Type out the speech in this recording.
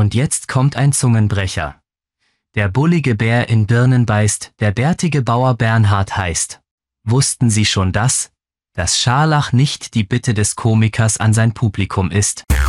Und jetzt kommt ein Zungenbrecher. Der bullige Bär in Birnen beißt, der bärtige Bauer Bernhard heißt. Wussten Sie schon das? Dass Scharlach nicht die Bitte des Komikers an sein Publikum ist?